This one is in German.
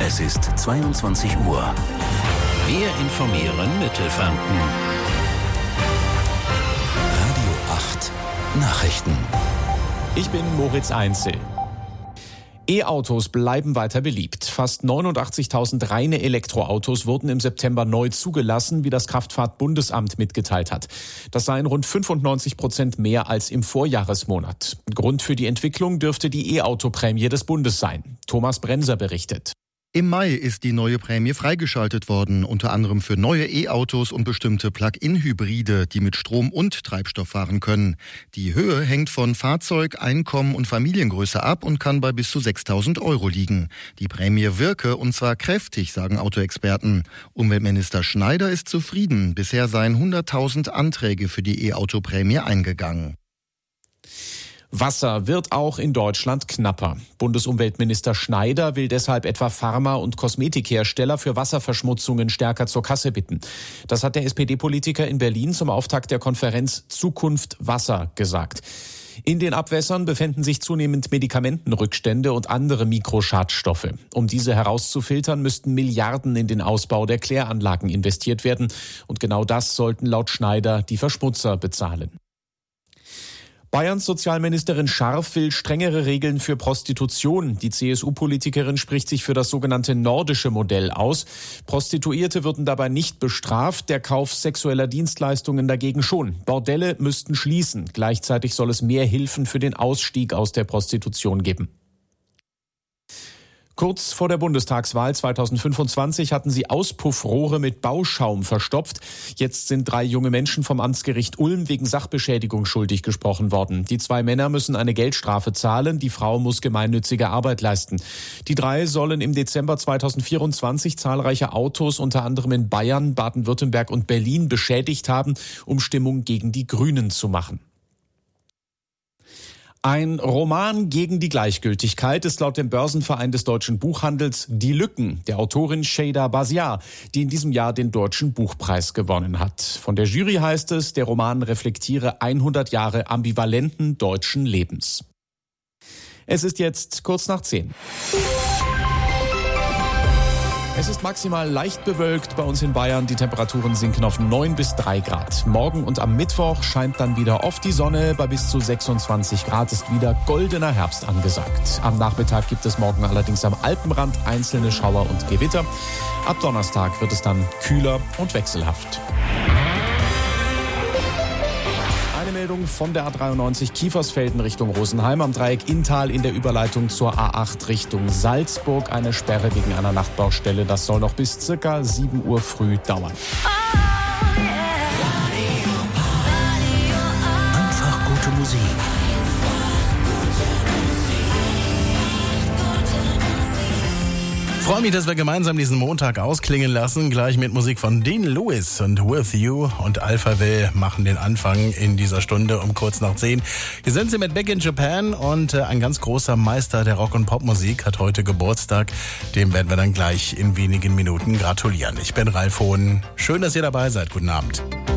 Es ist 22 Uhr. Wir informieren Mittelfranken. Radio 8 Nachrichten. Ich bin Moritz Einzel. E-Autos bleiben weiter beliebt. Fast 89.000 reine Elektroautos wurden im September neu zugelassen, wie das Kraftfahrtbundesamt mitgeteilt hat. Das seien rund 95% mehr als im Vorjahresmonat. Grund für die Entwicklung dürfte die E-Auto-Prämie des Bundes sein. Thomas Brenser berichtet. Im Mai ist die neue Prämie freigeschaltet worden, unter anderem für neue E-Autos und bestimmte Plug-in-Hybride, die mit Strom und Treibstoff fahren können. Die Höhe hängt von Fahrzeug, Einkommen und Familiengröße ab und kann bei bis zu 6.000 € liegen. Die Prämie wirke, und zwar kräftig, sagen Autoexperten. Umweltminister Schneider ist zufrieden. Bisher seien 100.000 Anträge für die E-Auto-Prämie eingegangen. Wasser wird auch in Deutschland knapper. Bundesumweltminister Schneider will deshalb etwa Pharma- und Kosmetikhersteller für Wasserverschmutzungen stärker zur Kasse bitten. Das hat der SPD-Politiker in Berlin zum Auftakt der Konferenz Zukunft Wasser gesagt. In den Abwässern befänden sich zunehmend Medikamentenrückstände und andere Mikroschadstoffe. Um diese herauszufiltern, müssten Milliarden in den Ausbau der Kläranlagen investiert werden. Und genau das sollten laut Schneider die Verschmutzer bezahlen. Bayerns Sozialministerin Scharf will strengere Regeln für Prostitution. Die CSU-Politikerin spricht sich für das sogenannte nordische Modell aus. Prostituierte würden dabei nicht bestraft, der Kauf sexueller Dienstleistungen dagegen schon. Bordelle müssten schließen. Gleichzeitig soll es mehr Hilfen für den Ausstieg aus der Prostitution geben. Kurz vor der Bundestagswahl 2025 hatten sie Auspuffrohre mit Bauschaum verstopft. Jetzt sind 3 junge Menschen vom Amtsgericht Ulm wegen Sachbeschädigung schuldig gesprochen worden. Die 2 Männer müssen eine Geldstrafe zahlen, die Frau muss gemeinnützige Arbeit leisten. Die 3 sollen im Dezember 2024 zahlreiche Autos, unter anderem in Bayern, Baden-Württemberg und Berlin, beschädigt haben, um Stimmung gegen die Grünen zu machen. Ein Roman gegen die Gleichgültigkeit ist laut dem Börsenverein des deutschen Buchhandels Die Lücken der Autorin Şeyda Baziar, die in diesem Jahr den Deutschen Buchpreis gewonnen hat. Von der Jury heißt es, der Roman reflektiere 100 Jahre ambivalenten deutschen Lebens. Es ist jetzt kurz nach 10. Es ist maximal leicht bewölkt bei uns in Bayern. Die Temperaturen sinken auf 9 bis 3 Grad. Morgen und am Mittwoch scheint dann wieder oft die Sonne. Bei bis zu 26 Grad ist wieder goldener Herbst angesagt. Am Nachmittag gibt es morgen allerdings am Alpenrand einzelne Schauer und Gewitter. Ab Donnerstag wird es dann kühler und wechselhaft. Eine Meldung von der A93 Kiefersfelden Richtung Rosenheim am Dreieck Inntal in der Überleitung zur A8 Richtung Salzburg. Eine Sperre wegen einer Nachtbaustelle. Das soll noch bis circa 7 Uhr früh dauern. Einfach gute Musik. Ich freue mich, dass wir gemeinsam diesen Montag ausklingen lassen. Gleich mit Musik von Dean Lewis und With You und Alpha Will machen den Anfang in dieser Stunde um kurz nach 10. Hier sind sie mit Back in Japan und ein ganz großer Meister der Rock- und Popmusik hat heute Geburtstag. Dem werden wir dann gleich in wenigen Minuten gratulieren. Ich bin Ralf Hohn. Schön, dass ihr dabei seid. Guten Abend.